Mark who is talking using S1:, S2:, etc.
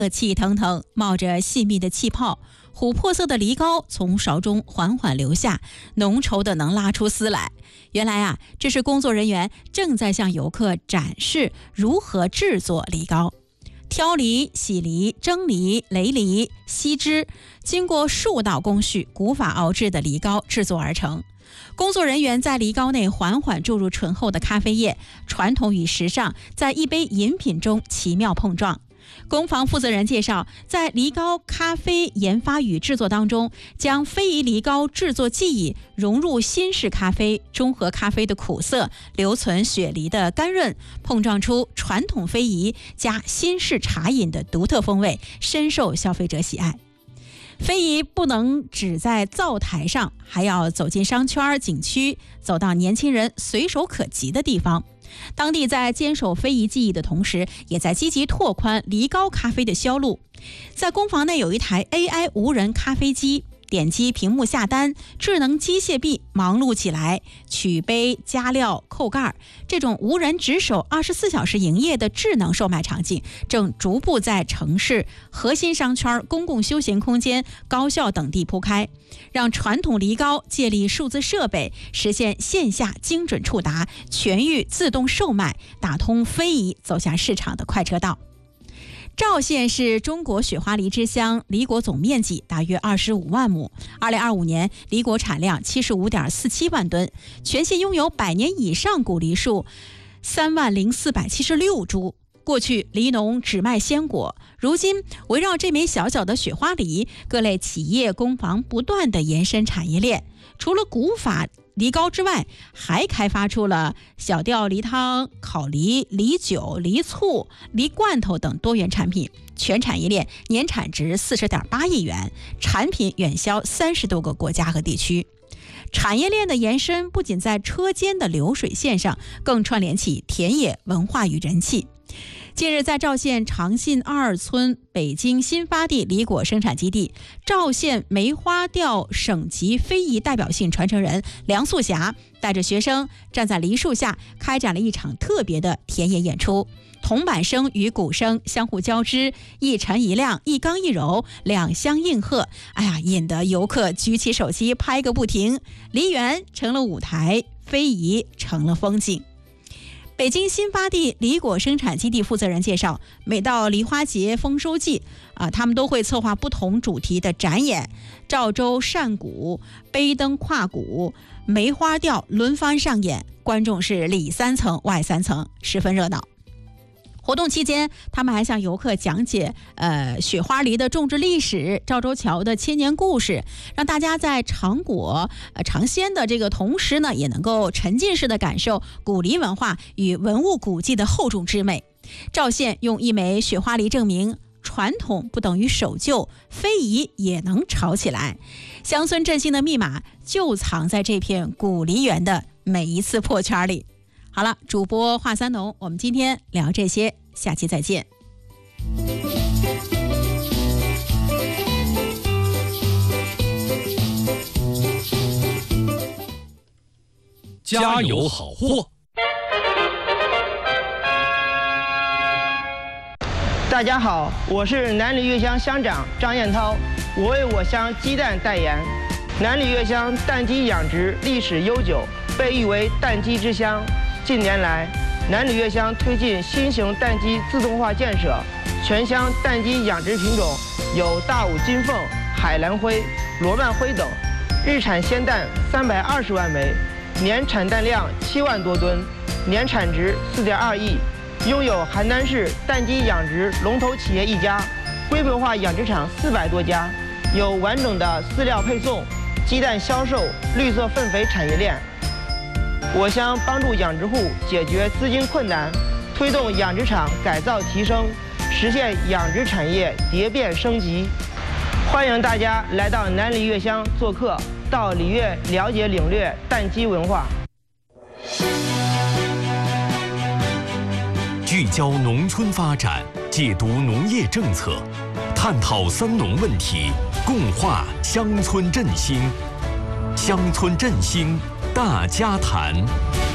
S1: 气腾腾，冒着细密的气泡，琥珀色的梨膏从勺中缓缓流下，浓稠的能拉出丝来。原来啊，这是工作人员正在向游客展示如何制作梨膏。挑梨、洗梨、蒸梨、擂梨、吸汁，经过数道工序，古法熬制的梨膏制作而成。工作人员在梨膏内缓缓注入醇厚的咖啡液，传统与时尚在一杯饮品中奇妙碰撞。工坊负责人介绍，在梨膏咖啡研发与制作当中，将非遗梨膏制作技艺融入新式咖啡，中和咖啡的苦涩，留存雪梨的甘润，碰撞出传统非遗加新式茶饮的独特风味，深受消费者喜爱。非遗不能只在灶台上，还要走进商圈、景区，走到年轻人随手可及的地方。当地在坚守非遗技艺的同时，也在积极拓宽梨膏咖啡的销路。在工坊内有一台 AI 无人咖啡机，点击屏幕下单，智能机械臂忙碌起来，取杯、加料、扣盖。这种无人值守24小时营业的智能售卖场景，正逐步在城市、核心商圈、公共休闲空间、高校等地铺开，让传统梨膏借力数字设备，实现线下精准触达、全域自动售卖，打通非遗走向市场的快车道。赵县是中国雪花梨之乡，梨果总面积大约25万亩。2025年，梨果产量75.47万吨，全县拥有100年以上古梨树30476株。过去梨农只卖鲜果，如今围绕这枚小小的雪花梨，各类企业工坊不断地延伸产业链。除了古法梨膏之外，还开发出了小吊梨汤、烤梨、梨酒、梨醋、梨罐头等多元产品，全产业链年产值40.8亿元，产品远销30多个国家和地区。产业链的延伸不仅在车间的流水线上，更串联起田野文化与人气。近日，在赵县长信2村北京新发地梨果生产基地，赵县梅花吊省级非遗代表性传承人梁素霞带着学生站在梨树下，开展了一场特别的田野演出。铜板声与鼓声相互交织，一沉一亮，一刚一柔，两相应和。引得游客举起手机拍个不停。梨园成了舞台，非遗成了风景。北京新发地梨果生产基地负责人介绍，每到梨花节、丰收季他们都会策划不同主题的展演，赵州扇鼓、杯灯跨鼓、梅花吊轮番上演，观众是里3层外3层，十分热闹。活动期间，他们还向游客讲解雪花梨的种植历史、赵州桥的千年故事，让大家在尝果尝鲜的这个同时呢，也能够沉浸式的感受古梨文化与文物古迹的厚重之美。赵县用一枚雪花梨证明，传统不等于守旧，非遗也能炒起来。乡村振兴的密码就藏在这片古梨园的每一次破圈里。好了，主播华三农，我们今天聊这些，下期再见。
S2: 加油好货！
S3: 大家好，我是南里月乡乡长张彦涛，我为我乡鸡蛋代言。南里月乡蛋鸡养殖历史悠久，被誉为蛋鸡之乡。近年来，南里月乡推进新型蛋鸡自动化建设，全乡蛋鸡养殖品种有大武金凤、海蓝灰、罗曼灰等，日产鲜蛋320万枚，年产蛋量7万多吨，年产值4.2亿，拥有邯郸市蛋鸡养殖龙头企业1家，规模化养殖场400多家，有完整的饲料配送、鸡蛋销售、绿色粪肥产业链。我乡帮助养殖户解决资金困难，推动养殖场改造提升，实现养殖产业蝶变升级。欢迎大家来到南里月乡做客，到里月了解领略蛋鸡文化。
S2: 聚焦农村发展，解读农业政策，探讨三农问题，共话乡村振兴。乡村振兴大家谈。